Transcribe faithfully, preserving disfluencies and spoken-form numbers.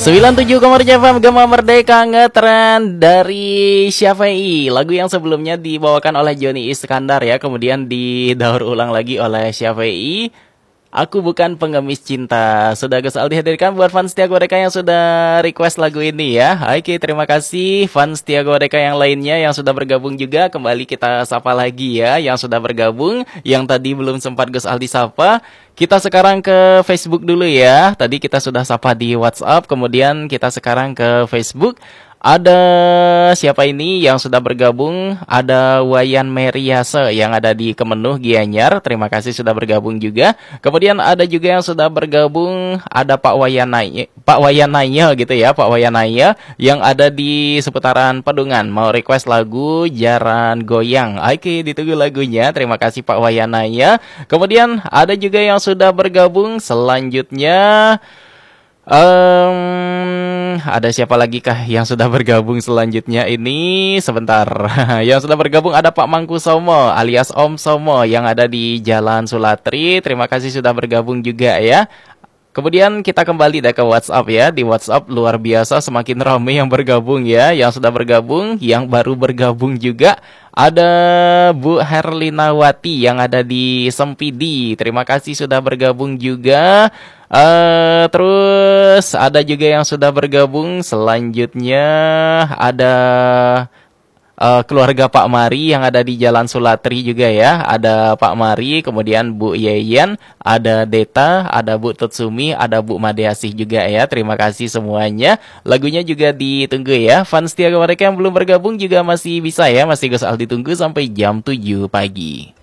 sembilan puluh tujuh koma tujuh F M Gema Merdeka ngetren dari Syafi'i. Lagu yang sebelumnya dibawakan oleh Joni Iskandar ya, kemudian didaur ulang lagi oleh Syafi'i. Aku bukan pengemis cinta. Sudah Gus Aldi hadirkan buat fans Tiago Deka yang sudah request lagu ini ya. Oke, terima kasih fans Tiago Deka yang lainnya yang sudah bergabung juga. Kembali kita sapa lagi ya yang sudah bergabung, yang tadi belum sempat Gus Aldi sapa. Kita sekarang ke Facebook dulu ya. Tadi kita sudah sapa di WhatsApp, kemudian kita sekarang ke Facebook. Ada siapa ini yang sudah bergabung? Ada Wayan Meriase yang ada di Kemenuh Gianyar. Terima kasih sudah bergabung juga. Kemudian ada juga yang sudah bergabung, ada Pak Wayanaya, Pak Wayanaya gitu ya, Pak Wayanaya yang ada di seputaran Pedungan. Mau request lagu Jaran Goyang. Oke, ditunggu lagunya. Terima kasih Pak Wayanaya. Kemudian ada juga yang sudah bergabung selanjutnya. Um, ada siapa lagi kah yang sudah bergabung selanjutnya ini? Sebentar. Yang sudah bergabung ada Pak Mangku Somo alias Om Somo yang ada di Jalan Sulatri. Terima kasih sudah bergabung juga ya. Kemudian kita kembali dah ke WhatsApp ya. Di WhatsApp luar biasa semakin ramai yang bergabung ya. Yang sudah bergabung, yang baru bergabung juga. Ada Bu Herlinawati yang ada di Sempidi. Terima kasih sudah bergabung juga. Uh, terus ada juga yang sudah bergabung. Selanjutnya ada uh, keluarga Pak Mari yang ada di Jalan Sulatri juga ya. Ada Pak Mari, kemudian Bu Yeyen, ada Deta, ada Bu Tutsumi, ada Bu Madeasih juga ya. Terima kasih semuanya. Lagunya juga ditunggu ya. Fans Tiago mereka yang belum bergabung juga masih bisa ya. Masih Gus Aldi tunggu sampai jam tujuh pagi.